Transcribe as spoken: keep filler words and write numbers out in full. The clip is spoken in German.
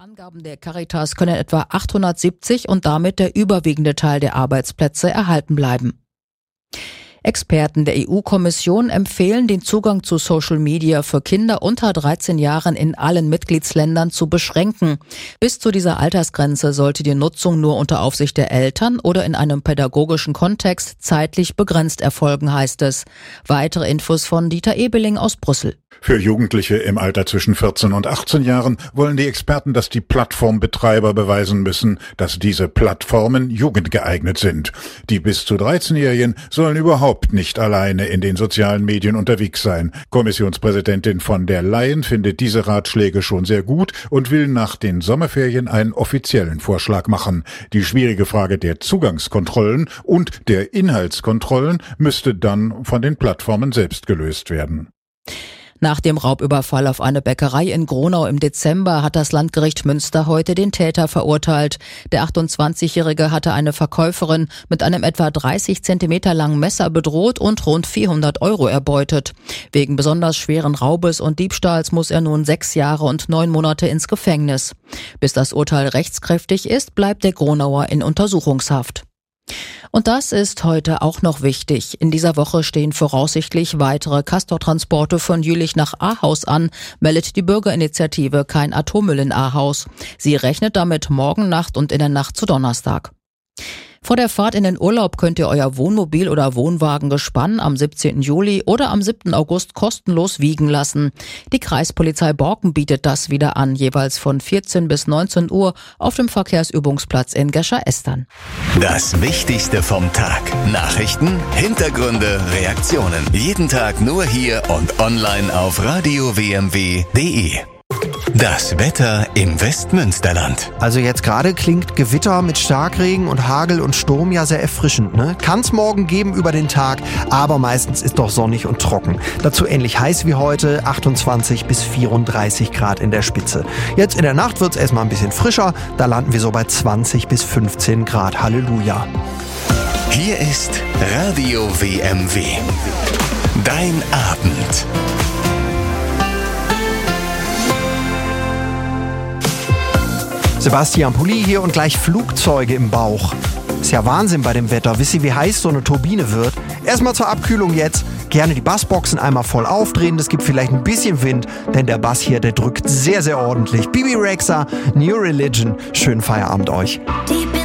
Angaben der Caritas können etwa achthundertsiebzig und damit der überwiegende Teil der Arbeitsplätze erhalten bleiben. Experten der E U-Kommission empfehlen, den Zugang zu Social Media für Kinder unter dreizehn Jahren in allen Mitgliedsländern zu beschränken. Bis zu dieser Altersgrenze sollte die Nutzung nur unter Aufsicht der Eltern oder in einem pädagogischen Kontext zeitlich begrenzt erfolgen, heißt es. Weitere Infos von Dieter Ebeling aus Brüssel. Für Jugendliche im Alter zwischen vierzehn und achtzehn Jahren wollen die Experten, dass die Plattformbetreiber beweisen müssen, dass diese Plattformen jugendgeeignet sind. Die bis zu dreizehnjährigen sollen überhaupt nicht alleine in den sozialen Medien unterwegs sein. Kommissionspräsidentin von der Leyen findet diese Ratschläge schon sehr gut und will nach den Sommerferien einen offiziellen Vorschlag machen. Die schwierige Frage der Zugangskontrollen und der Inhaltskontrollen müsste dann von den Plattformen selbst gelöst werden. Nach dem Raubüberfall auf eine Bäckerei in Gronau im Dezember hat das Landgericht Münster heute den Täter verurteilt. Der achtundzwanzigjährige hatte eine Verkäuferin mit einem etwa dreißig Zentimeter langen Messer bedroht und rund vierhundert Euro erbeutet. Wegen besonders schweren Raubes und Diebstahls muss er nun sechs Jahre und neun Monate ins Gefängnis. Bis das Urteil rechtskräftig ist, bleibt der Gronauer in Untersuchungshaft. Und das ist heute auch noch wichtig. In dieser Woche stehen voraussichtlich weitere Castortransporte von Jülich nach Ahaus an, meldet die Bürgerinitiative Kein Atommüll in Ahaus. Sie rechnet damit morgen Nacht und in der Nacht zu Donnerstag. Vor der Fahrt in den Urlaub könnt ihr euer Wohnmobil oder Wohnwagengespann am siebzehnten Juli oder am siebten August kostenlos wiegen lassen. Die Kreispolizei Borken bietet das wieder an, jeweils von vierzehn bis neunzehn Uhr auf dem Verkehrsübungsplatz in Gescher-Estern. Das Wichtigste vom Tag. Nachrichten, Hintergründe, Reaktionen. Jeden Tag nur hier und online auf radio w m w punkt d e. Das Wetter im Westmünsterland. Also jetzt gerade klingt Gewitter mit Starkregen und Hagel und Sturm ja sehr erfrischend, ne? Kann's morgen geben über den Tag, aber meistens ist doch sonnig und trocken. Dazu ähnlich heiß wie heute, achtundzwanzig bis vierunddreißig Grad in der Spitze. Jetzt in der Nacht wird's erstmal ein bisschen frischer, da landen wir so bei zwanzig bis fünfzehn Grad. Halleluja. Hier ist Radio W M W. Dein Abend. Sebastian Pulli hier und gleich Flugzeuge im Bauch. Ist ja Wahnsinn bei dem Wetter. Wisst ihr, wie heiß so eine Turbine wird? Erstmal zur Abkühlung jetzt. Gerne die Bassboxen einmal voll aufdrehen. Das gibt vielleicht ein bisschen Wind, denn der Bass hier, der drückt sehr, sehr ordentlich. Bibi Rexha, New Religion. Schönen Feierabend euch. Die